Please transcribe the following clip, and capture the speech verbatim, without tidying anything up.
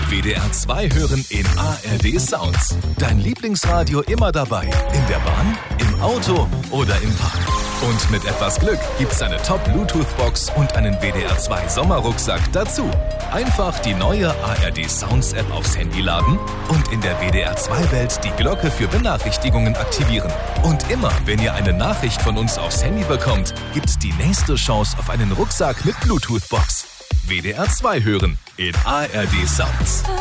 W D R zwei hören in A R D Sounds. Dein Lieblingsradio immer dabei. In der Bahn, im Auto oder im Park. Und mit etwas Glück gibt's eine Top-Bluetooth-Box und einen W D R zwei Sommerrucksack dazu. Einfach die neue A R D Sounds App aufs Handy laden und in der W D R zwei Welt die Glocke für Benachrichtigungen aktivieren. Und immer, wenn ihr eine Nachricht von uns aufs Handy bekommt, gibt's die nächste Chance auf einen Rucksack mit Bluetooth-Box. W D R zwei hören in A R D Sounds.